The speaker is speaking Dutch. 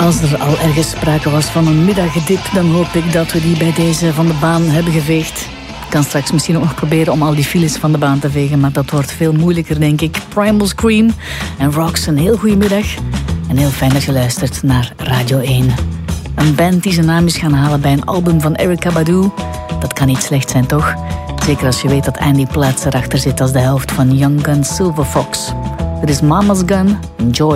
Als er al ergens sprake was van een middagdip, dan hoop ik dat we die bij deze van de baan hebben geveegd. Ik kan straks misschien ook nog proberen om al die files van de baan te vegen, maar dat wordt veel moeilijker, denk ik. Primal Scream en Rocks, een heel goede middag. En heel fijn dat je luistert naar Radio 1. Een band die zijn naam is gaan halen bij een album van Erykah Badu. Dat kan niet slecht zijn, toch? Zeker als je weet dat Andy Platz erachter zit als de helft van Young Gun Silver Fox. Dit is Mama's Gun. Enjoy.